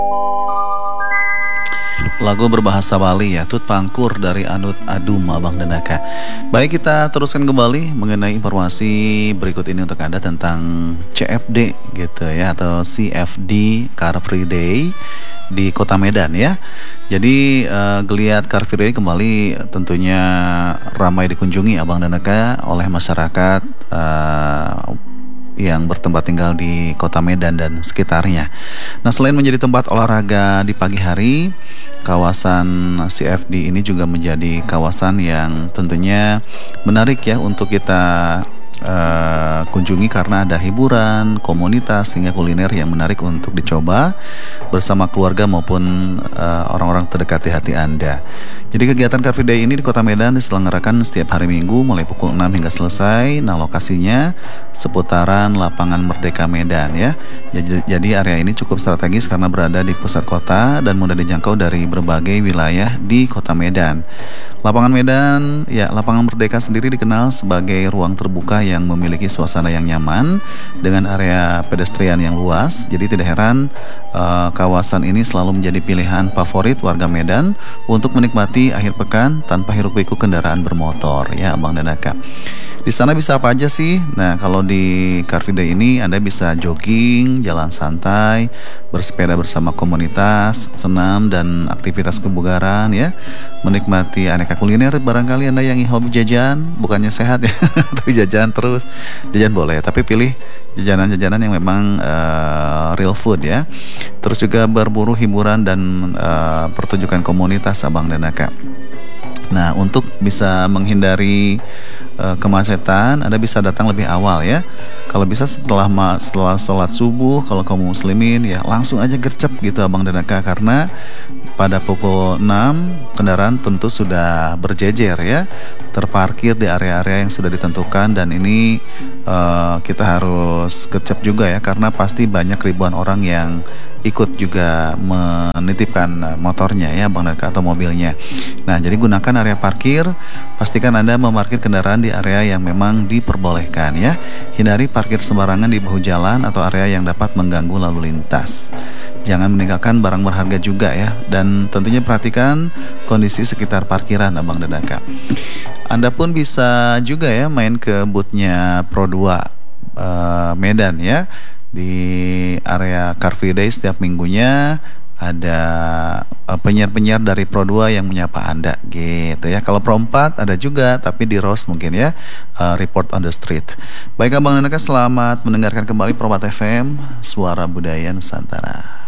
Lagu berbahasa Bali ya, Tut Pangkur dari Anut Adum Abang Denaka. Baik, kita teruskan kembali mengenai informasi berikut ini untuk Anda tentang CFD gitu ya, atau CFD Car Free Day di Kota Medan ya. Jadi geliat Car Free Day kembali tentunya ramai dikunjungi Abang Denaka oleh masyarakat yang bertempat tinggal di Kota Medan dan sekitarnya. Nah, selain menjadi tempat olahraga di pagi hari, kawasan CFD ini juga menjadi kawasan yang tentunya menarik ya untuk kita kunjungi karena ada hiburan, komunitas, hingga kuliner yang menarik untuk dicoba bersama keluarga maupun orang-orang terdekat di hati Anda. Jadi kegiatan Car Free Day ini di Kota Medan diselenggarakan setiap hari Minggu mulai pukul 6 hingga selesai. Nah, lokasinya seputaran Lapangan Merdeka Medan ya. Jadi area ini cukup strategis karena berada di pusat kota dan mudah dijangkau dari berbagai wilayah di Kota Medan. Lapangan Medan, ya, Lapangan Merdeka sendiri dikenal sebagai ruang terbuka yang memiliki suasana yang nyaman dengan area pedestrian yang luas. Jadi tidak heran kawasan ini selalu menjadi pilihan favorit warga Medan untuk menikmati akhir pekan tanpa hiruk-pikuk kendaraan bermotor ya, Abang Denaka. Di sana bisa apa aja sih? Nah, kalau di Car Free Day ini Anda bisa jogging, jalan santai, bersepeda bersama komunitas, senam dan aktivitas kebugaran ya. Menikmati aneka kuliner, barangkali Anda yang hobi jajan, bukannya sehat ya, tapi jajan terus. Jajan boleh, tapi pilih jajanan-jajanan yang memang real food ya. Terus juga berburu hiburan dan pertunjukan komunitas Abang Denaka. Nah, untuk bisa menghindari kemacetan, Anda bisa datang lebih awal ya. Kalau bisa setelah sholat subuh, kalau kaum muslimin ya langsung aja gercep gitu Abang Denaka, karena pada pukul 6 kendaraan tentu sudah berjejer ya, terparkir di area-area yang sudah ditentukan, dan ini kita harus gercep juga ya, karena pasti banyak ribuan orang yang ikut juga menitipkan motornya ya Bang Denaka atau mobilnya. Nah, jadi gunakan area parkir, pastikan Anda memarkir kendaraan di area yang memang diperbolehkan ya. Hindari parkir sembarangan di bahu jalan atau area yang dapat mengganggu lalu lintas. Jangan meninggalkan barang berharga juga ya, dan tentunya perhatikan kondisi sekitar parkiran Abang Denaka. Anda pun bisa juga ya main ke boothnya Pro 2 Medan ya. Di area Car Free Day setiap minggunya ada penyiar-penyiar dari Pro 2 yang menyapa Anda gitu ya. Kalau Pro 4 ada juga, tapi di Rose mungkin ya, Report on the Street. Baik Abang Denaka, selamat mendengarkan kembali Pro 4 FM, Suara Budaya Nusantara.